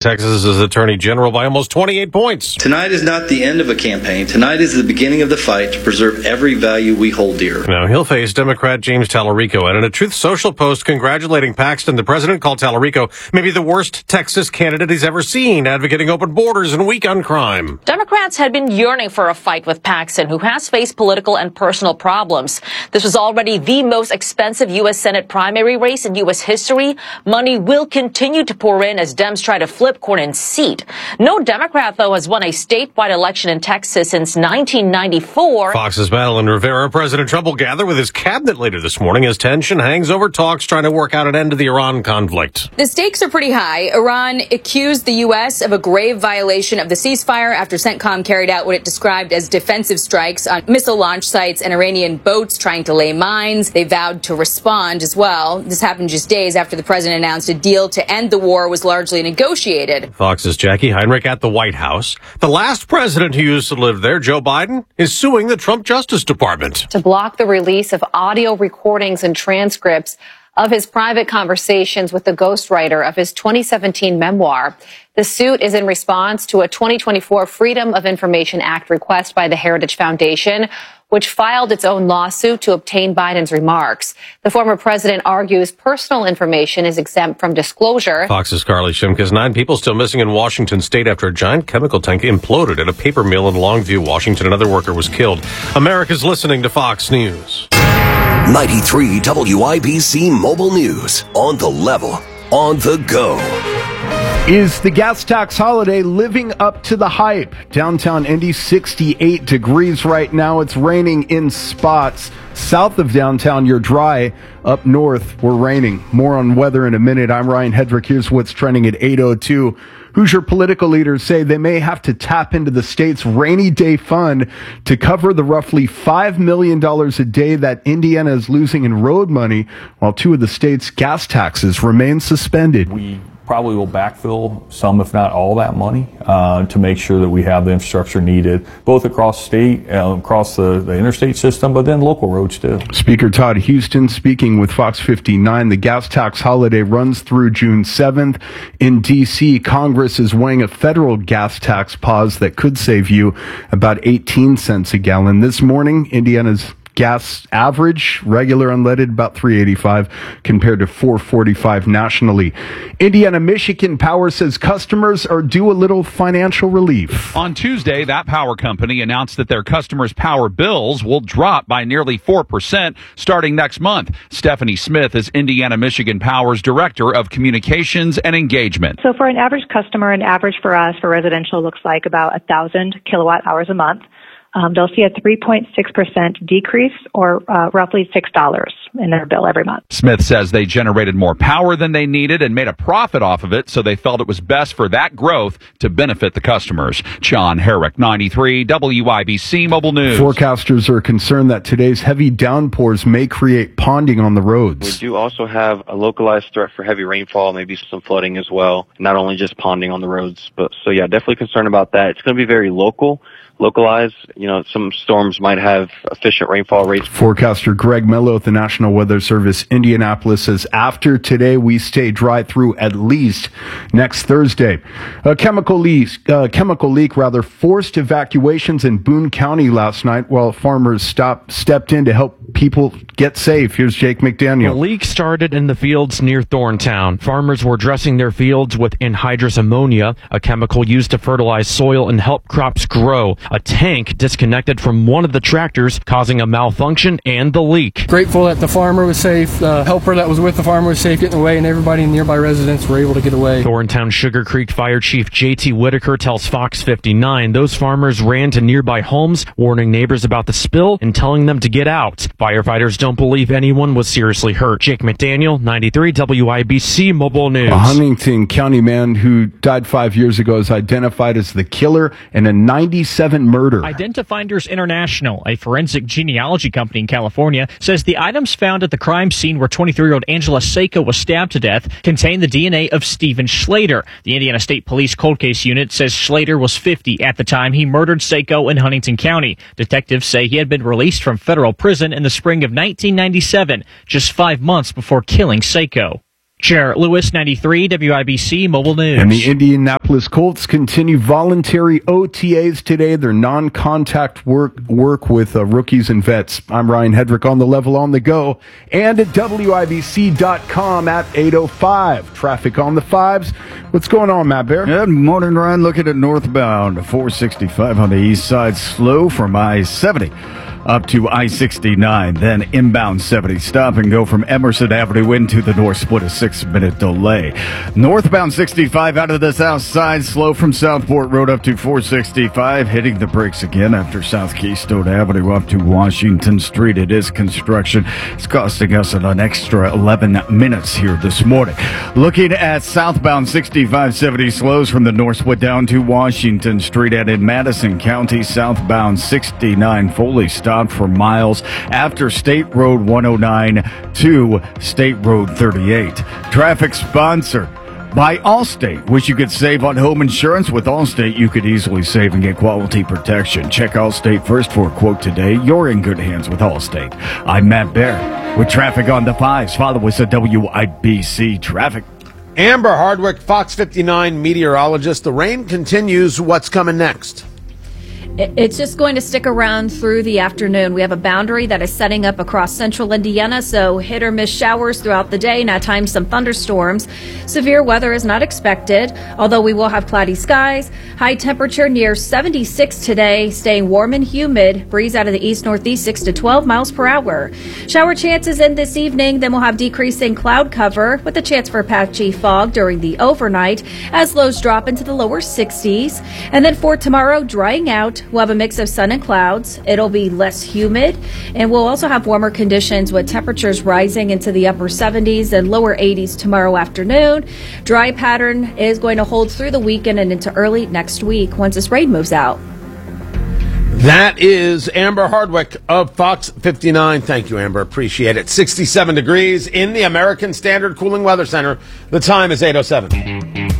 Texas's attorney general by almost 28 points. Tonight is not the end of a campaign. Tonight is the beginning of the fight to preserve every value we hold dear. Now, he'll face Democrat James Tallarico. And in a Truth Social post congratulating Paxton, the president called Tallarico maybe the worst Texas candidate he's ever seen, advocating open borders and weak on crime. Democrats had been yearning for a fight with Paxton, who has faced political and personal problems. This was already the most expensive U.S. Senate primary race in U.S. history. Money will continue to pour in as Dems try to flip Cornyn's seat. No Democrat, though, has won a statewide election in Texas since 1994. Fox's Madeline Rivera. President Trump will gather with his cabinet later this morning as tension hangs over talks trying to work out an end to the Iran conflict. The stakes are pretty high. Iran accused the U.S. of a grave violation of the ceasefire after CENTCOM carried out what it described as defensive strikes on missile launch sites and Iranian boats trying to lay mines. They vowed to respond as well. This happened just days after the president announced a deal to end the war was largely negotiated. Fox's Jackie Heinrich at the White House. The last president who used to live there, Joe Biden, is suing the Trump Justice Department to block the release of audio recordings and transcripts of his private conversations with the ghostwriter of his 2017 memoir. The suit is in response to a 2024 Freedom of Information Act request by the Heritage Foundation, which filed its own lawsuit to obtain Biden's remarks. The former president argues personal information is exempt from disclosure. Fox's Carly Shimkus. 9 people still missing in Washington state after a giant chemical tank imploded at a paper mill in Longview, Washington. Another worker was killed. America's listening to Fox News. 93 WIBC Mobile News. On the level. On the go. Is the gas tax holiday living up to the hype? Downtown Indy, 68 degrees right now. It's raining in spots. South of downtown, you're dry. Up north, we're raining. More on weather in a minute. I'm Ryan Hedrick. Here's what's trending at 8:02. Hoosier political leaders say they may have to tap into the state's rainy day fund to cover the roughly $5 million a day that Indiana is losing in road money, while 2 of the state's gas taxes remain suspended. We probably will backfill some, if not all, that money to make sure that we have the infrastructure needed, both across state, across the interstate system, but then local roads too. Speaker Todd Houston speaking with Fox 59. The gas tax holiday runs through June 7th. In D.C., Congress is weighing a federal gas tax pause that could save you about 18 cents a gallon. This morning, Indiana's gas average, regular unleaded, about $3.85 compared to $4.45 nationally. Indiana Michigan Power says customers are due a little financial relief. On Tuesday, that power company announced that their customers' power bills will drop by nearly 4% starting next month. Stephanie Smith is Indiana Michigan Power's Director of Communications and Engagement. So for an average customer, an average for us for residential looks like about 1,000 kilowatt hours a month. They'll see a 3.6% decrease, or roughly $6 in their bill every month. Smith says they generated more power than they needed and made a profit off of it, so they felt it was best for that growth to benefit the customers. John Herrick, 93 WIBC Mobile News. Forecasters are concerned that today's heavy downpours may create ponding on the roads. We do also have a localized threat for heavy rainfall, maybe some flooding as well, not only just ponding on the roads. But so yeah, definitely concerned about that. It's going to be very localized. Some storms might have efficient rainfall rates. Forecaster Greg Mello at the National Weather Service Indianapolis says after today, we stay dry through at least next Thursday. A chemical leak forced evacuations in Boone County last night while farmers stepped in to help people get safe. Here's Jake McDaniel. The leak started in the fields near Thorntown. Farmers were dressing their fields with anhydrous ammonia, a chemical used to fertilize soil and help crops grow. A tank disconnected from one of the tractors, causing a malfunction and the leak. Grateful that the farmer was safe, the helper that was with the farmer was safe getting away, and everybody in nearby residents were able to get away. Thorntown Sugar Creek Fire Chief J.T. Whitaker tells Fox 59 those farmers ran to nearby homes, warning neighbors about the spill and telling them to get out. Firefighters don't believe anyone was seriously hurt. Jake McDaniel, 93 WIBC Mobile News. A Huntington County man who died 5 years ago is identified as the killer in a 97 murder. Identifinders International, a forensic genealogy company in California, says the items found at the crime scene where 23-year-old Angela Seiko was stabbed to death contain the DNA of Stephen Schlater. The Indiana State Police Cold Case Unit says Schlater was 50 at the time he murdered Seiko in Huntington County. Detectives say he had been released from federal prison in the spring of 1997, just 5 months before killing Seiko. Jarrett Lewis, 93 WIBC Mobile News. And the Indianapolis Colts continue voluntary OTAs today. Their non-contact work with rookies and vets. I'm Ryan Hedrick on the level on the go and at WIBC.com at 8:05. Traffic on the fives. What's going on, Matt Bear? Good morning, Ryan. Looking at northbound 465 on the east side, slow from I-70 up to I-69, then inbound 70. Stop and go from Emerson Avenue into the north split, a 6-minute delay. Northbound 65 out of the south side, slow from Southport Road up to 465, hitting the brakes again after South Keystone Avenue up to Washington Street. It is construction. It's costing us an extra 11 minutes here this morning. Looking at southbound 6570, slows from the north split down to Washington Street, and in Madison County, southbound 69 fully stopped for miles after State Road 109 to State Road 38. Traffic sponsored by Allstate. Wish you could save on home insurance? With Allstate, you could easily save and get quality protection. Check Allstate first for a quote today. You're in good hands with Allstate. I'm Matt Bear with traffic on the fives. Follow us at WIBC Traffic. Amber Hardwick, Fox 59 meteorologist. The rain continues. What's coming next? It's just going to stick around through the afternoon. We have a boundary that is setting up across central Indiana, so hit or miss showers throughout the day, and at times some thunderstorms. Severe weather is not expected, although we will have cloudy skies. High temperature near 76 today, staying warm and humid. Breeze out of the east-northeast 6 to 12 miles per hour. Shower chances in this evening, then we'll have decreasing cloud cover with a chance for patchy fog during the overnight as lows drop into the lower 60s. And then for tomorrow, drying out. We'll have a mix of sun and clouds. It'll be less humid, and we'll also have warmer conditions with temperatures rising into the upper 70s and lower 80s tomorrow afternoon. Dry pattern is going to hold through the weekend and into early next week once this rain moves out. That is Amber Hardwick of Fox 59. Thank you, Amber. Appreciate it. 67 degrees in the American Standard Cooling Weather Center. The time is 8:07.